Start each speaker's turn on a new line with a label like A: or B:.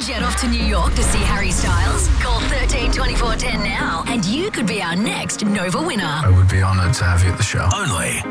A: jet off to New York to see Harry Styles? Call 13 24 10 now and you could be our next Nova winner.
B: I would be honoured to have you at the show.
C: Only